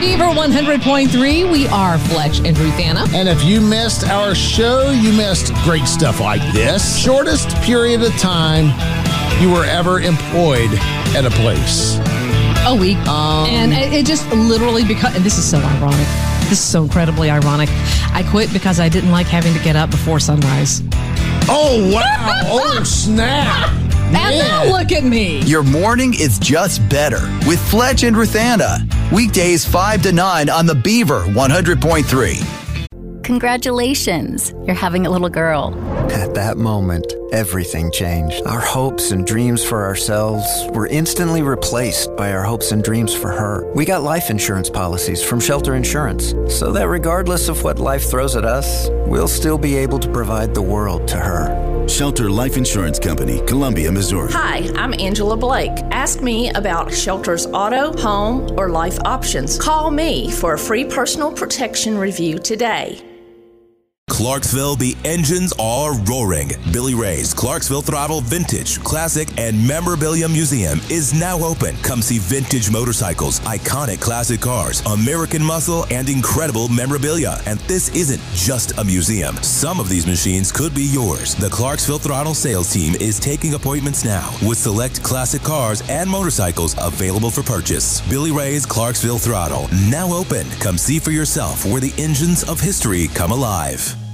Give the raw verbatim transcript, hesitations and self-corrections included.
Beaver one hundred point three, we are Fletch and Ruthanna. And if you missed our show, you missed great stuff like this. Shortest period of time you were ever employed at a place. A week. Um, and it, it just literally, because, and this is so ironic. This is so incredibly ironic. I quit because I didn't like having to get up before sunrise. Oh, wow. Oh, snap. And now look at me. Your morning is just better with Fletch and Ruthanna. Weekdays five to nine on the Beaver one hundred point three. Congratulations, you're having a little girl. At that moment, everything changed. Our hopes and dreams for ourselves were instantly replaced by our hopes and dreams for her. We got life insurance policies from Shelter Insurance, so that regardless of what life throws at us, we'll still be able to provide the world to her. Shelter Life Insurance Company, Columbia, Missouri. Hi, I'm Angela Blake. Ask me about Shelter's auto, home, or life options. Call me for a free personal protection review today. Clarksville, the engines are roaring. Billy Ray's Clarksville Throttle Vintage, Classic, and Memorabilia Museum is now open. Come see vintage motorcycles, iconic classic cars, American muscle, and incredible memorabilia. And this isn't just a museum. Some of these machines could be yours. The Clarksville Throttle sales team is taking appointments now with select classic cars and motorcycles available for purchase. Billy Ray's Clarksville Throttle, now open. Come see for yourself where the engines of history come alive.